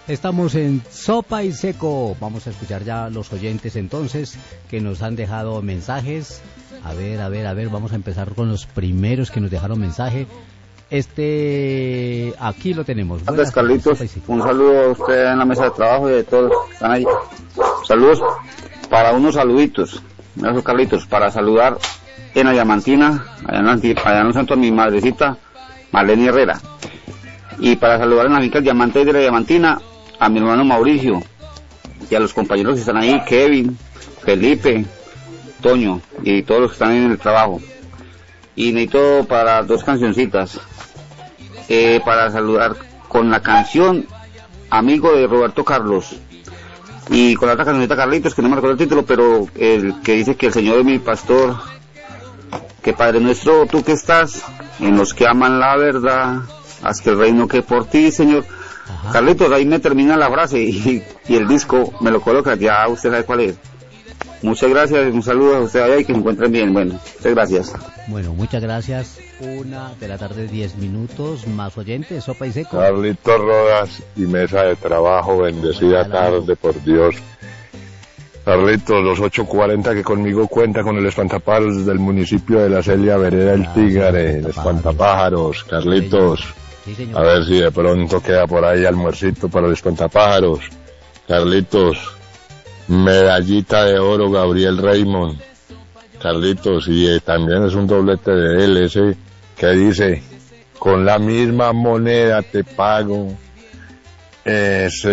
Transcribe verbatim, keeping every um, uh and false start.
Estamos en Sopa y Seco. Vamos a escuchar ya los oyentes entonces que nos han dejado mensajes. A ver, a ver, a ver, vamos a empezar con los primeros que nos dejaron mensaje. Este, aquí lo tenemos. Buenas tardes, Carlitos. Un saludo a usted en la mesa de trabajo y de todos los que están ahí. Saludos para unos saluditos. Gracias, Carlitos, para saludar en la Diamantina, allá en, allá en el santo a mi madrecita, Marlene Herrera. Y para saludar en la finca Diamante de la Diamantina, a mi hermano Mauricio, y a los compañeros que están ahí, Kevin, Felipe, Toño, y todos los que están en el trabajo. Y necesito para dos cancioncitas, eh, para saludar con la canción Amigo de Roberto Carlos, y con la otra cancioncita Carlitos, que no me recuerdo el título, pero el que dice que el Señor es mi pastor, que Padre nuestro, tú que estás en los que aman la verdad, haz que el reino que por ti, Señor. Ajá. Carlitos, ahí me termina la frase y, y el disco me lo coloca, ya usted sabe cuál es. Muchas gracias, un saludo a usted allá y que se encuentren bien. Bueno, muchas gracias. Bueno, muchas gracias. Una de la tarde, diez minutos, más oyentes, Sopa y Seco. Carlitos Rodas y mesa de trabajo, bendecida tarde, por Dios. Carlitos, los ocho cuarenta que conmigo cuenta con el espantapájaros del municipio de La Celia, Vereda El Tigre, el espantapájaros. Carlitos, sí, señor. A ver si de pronto queda por ahí almuercito para el espantapájaros. Carlitos, medallita de oro Gabriel Raymond. Carlitos, y eh, también es un doblete de él ese que dice, con la misma moneda te pago. Ese